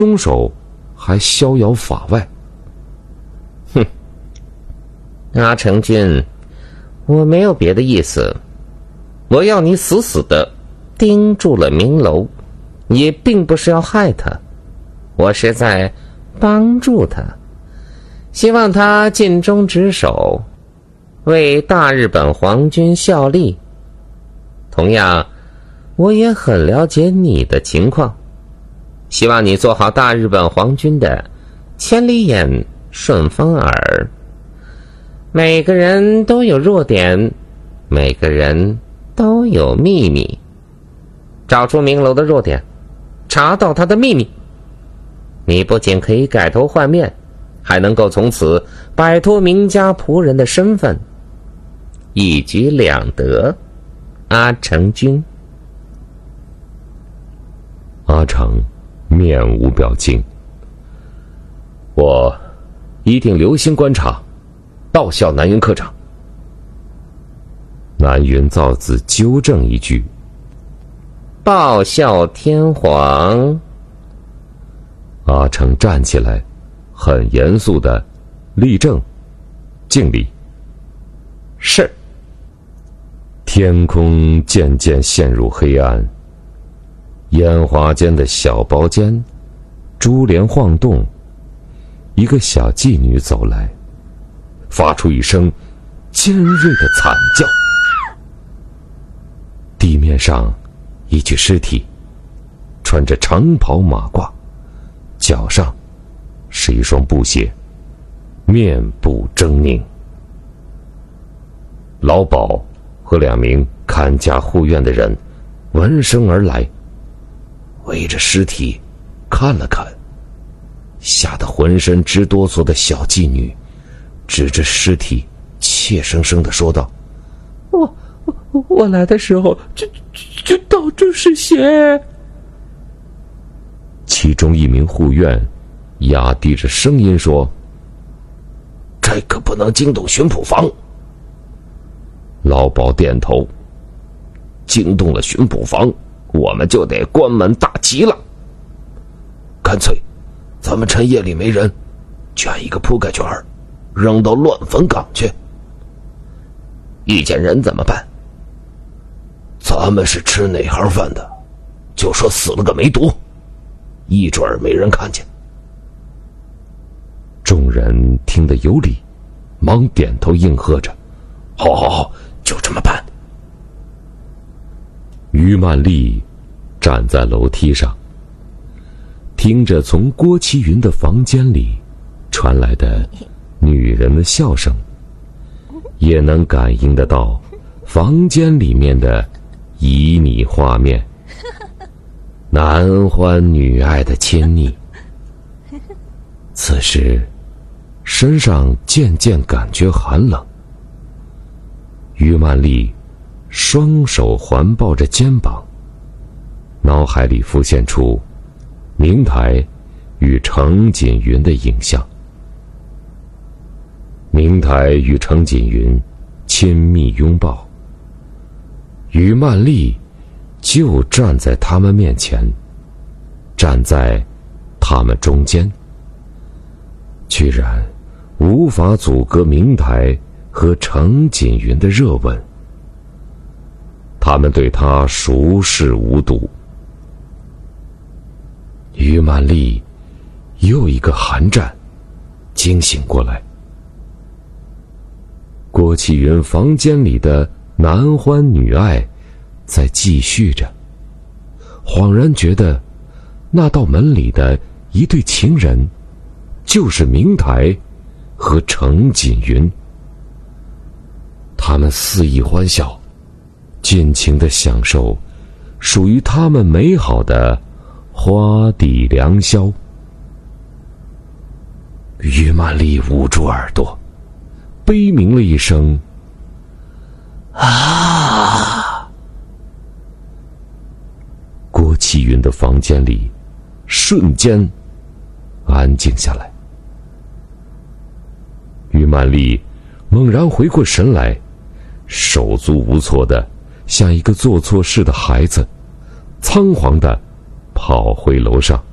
凶手还逍遥法外。 哼，阿成君，我没有别的意思，我要你死死的盯住了明楼，也并不是要害他，我是在帮助他，希望他尽忠职守，为大日本皇军效力。同样，我也很了解你的情况，希望你做好大日本皇军的千里眼顺风耳。每个人都有弱点，每个人都有秘密，找出明楼的弱点，查到他的秘密，你不仅可以改头换面，还能够从此摆脱名家仆人的身份，一举两得。阿成君。 阿成面无表情。我一定留心观察，报效南云科长。南云造字纠正一句： 报效天皇。 阿成站起来，很严肃地立正，敬礼。 是。 天空渐渐陷入黑暗，烟花间的小包间，珠帘晃动，一个小妓女走来，发出一声尖锐的惨叫。地面上一具尸体，穿着长袍马褂，脚上是一双布鞋，面部狰狞。老鸨和2名看家护院的人闻声而来，围着尸体看了看，吓得浑身直哆嗦的小妓女指着尸体怯生生地说道：我来的时候就到处是血。其中一名护院压低着声音说：这可不能惊动巡捕房。老鸨点头：惊动了巡捕房，我们就得关门大吉了。干脆咱们趁夜里没人，卷一个铺盖卷儿扔到乱坟岗去。遇见人怎么办？咱们是吃哪行饭的，就说死了个梅毒，一准儿没人看见。众人听得有理，忙点头应和着：好好好，就这么办。于曼丽站在楼梯上，听着从郭其云的房间里传来的女人的笑声，也能感应得到房间里面的旖旎画面，男欢女爱的亲昵。此时身上渐渐感觉寒冷，于曼丽双手环抱着肩膀，脑海里浮现出明台与程锦云的影像。明台与程锦云亲密拥抱，于曼丽就站在他们面前，站在他们中间，居然无法阻隔明台和程锦云的热吻。他们对他熟视无睹。于曼丽又一个寒战，惊醒过来。郭启云房间里的男欢女爱在继续着，恍然觉得那道门里的一对情人就是明台和程锦云。他们肆意欢笑，尽情地享受属于他们美好的花底良宵。于曼丽捂住耳朵，悲鸣了一声：啊！郭启云的房间里瞬间安静下来。于曼丽猛然回过神来，手足无措的像一个做错事的孩子，仓皇的跑回楼上。